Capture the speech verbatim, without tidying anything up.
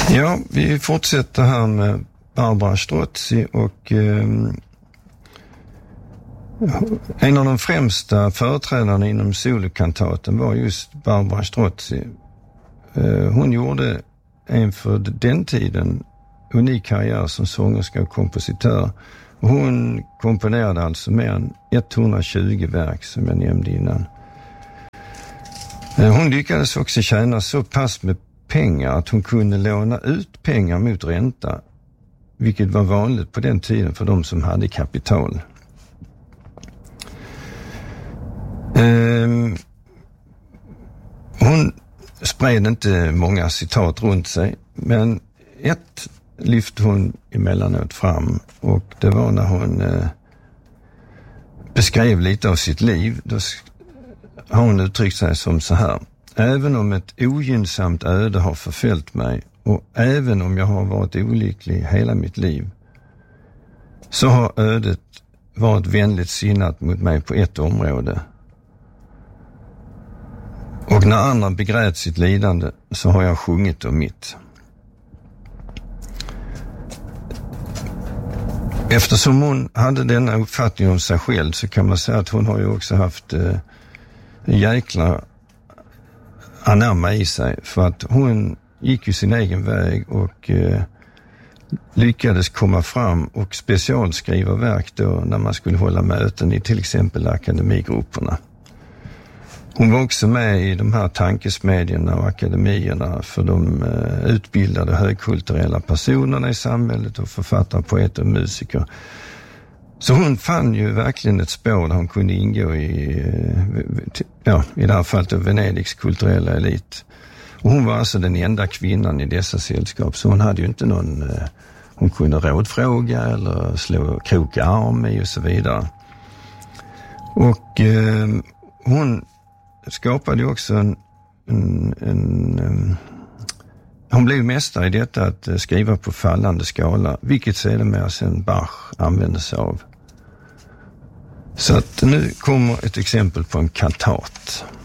Ja, vi fortsätter här med Barbara Strozzi och eh, en av de främsta företrädarna inom solokantaten var just Barbara Strozzi. Eh, hon gjorde en för den tiden unik karriär som sångerska och kompositör. Hon komponerade alltså mer än etthundratjugo verk som jag nämnde innan. Hon lyckades också tjäna så pass med pengar att hon kunde låna ut pengar mot ränta, vilket var vanligt på den tiden för de som hade kapital. Hon spred inte många citat runt sig, men ett lyfte hon emellanåt fram, och det var när hon eh, beskrev lite av sitt liv. Då har hon uttryckt sig som så här: även om ett ogynnsamt öde har förföljt mig och även om jag har varit olycklig hela mitt liv, så har ödet varit vänligt sinnat mot mig på ett område. Och när andra begrät sitt lidande så har jag sjungit om mitt. Eftersom hon hade denna uppfattning om sig själv så kan man säga att hon har ju också haft eh, en jäkla anamma i sig, för att hon gick ju sin egen väg och eh, lyckades komma fram och specialskriva verk då när man skulle hålla möten i till exempel akademigrupperna. Hon var också med i de här tankesmedjorna och akademierna för de eh, utbildade högkulturella personerna i samhället och författare, poeter och musiker. Så hon fann ju verkligen ett spår där hon kunde ingå i, eh, ja, i det här fallet Venedigs kulturella elit. Och hon var alltså den enda kvinnan i dessa sällskap, så hon hade ju inte någon, eh, hon kunde rådfråga eller slå kroka arm i och så vidare. Och eh, hon skapade ju också en, en, en, en hon blev mästare i detta att skriva på fallande skala, vilket sedermera sen Bach använde sig av. Så att nu kommer ett exempel på en kantat.